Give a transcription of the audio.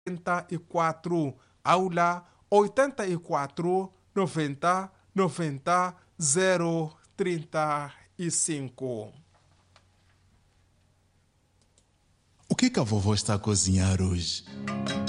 84, aula 84 90 90 035. O que a vovó está a cozinhar hoje?